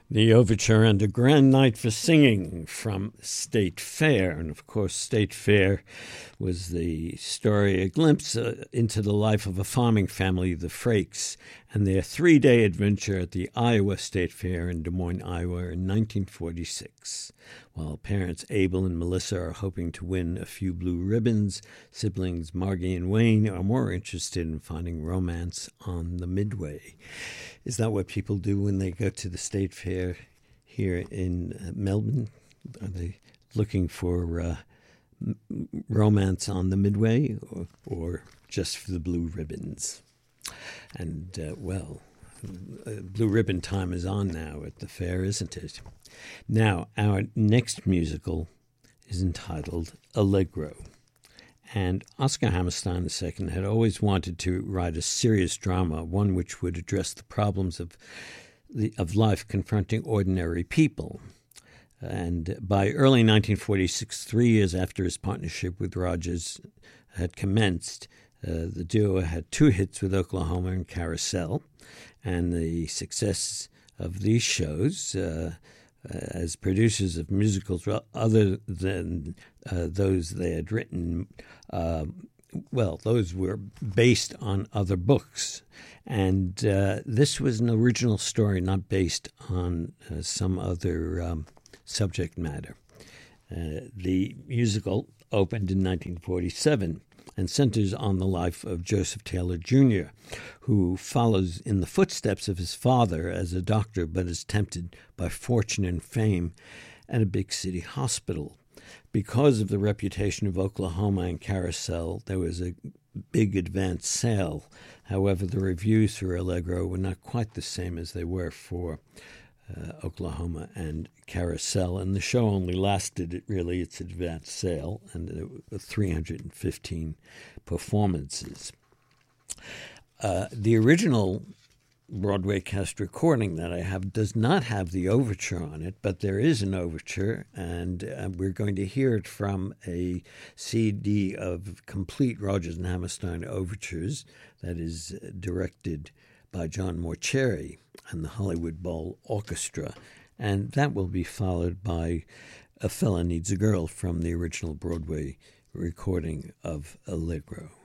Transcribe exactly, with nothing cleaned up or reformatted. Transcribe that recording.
The overture and a grand night for singing from State Fair. And of course, State Fair was the story, a glimpse uh, into the life of a farming family, the Frakes, and their three-day adventure at the Iowa State Fair in Des Moines, Iowa in nineteen forty-six. While parents Abel and Melissa are hoping to win a few blue ribbons, siblings Margie and Wayne are more interested in finding romance on the Midway. Is that what people do when they go to the State Fair here in uh, Melbourne? Are they looking for uh, m- romance on the Midway or, or just for the blue ribbons? And, uh, well, uh, blue ribbon time is on now at the fair, isn't it? Now, our next musical is entitled Allegro. And Oscar Hammerstein the Second had always wanted to write a serious drama, one which would address the problems of the, of life confronting ordinary people. And by early nineteen forty-six, three years after his partnership with Rogers had commenced, uh, the duo had two hits with Oklahoma and Carousel. And the success of these shows uh, as producers of musicals other than uh, those they had written, uh, well, those were based on other books. And uh, this was an original story, not based on uh, some other um, subject matter. Uh, the musical opened in nineteen forty-seven and centers on the life of Joseph Taylor Junior, who follows in the footsteps of his father as a doctor but is tempted by fortune and fame at a big city hospital. Because of the reputation of Oklahoma and Carousel, there was a big advance sale. However, the reviews for Allegro were not quite the same as they were for Uh, Oklahoma and Carousel, and the show only lasted, really, its advanced sale, and there were three hundred fifteen performances. Uh, the original Broadway cast recording that I have does not have the overture on it, but there is an overture, and uh, we're going to hear it from a C D of complete Rodgers and Hammerstein overtures that is directed by John Morcherry and the Hollywood Bowl Orchestra, and that will be followed by A Fella Needs a Girl from the original Broadway recording of Allegro.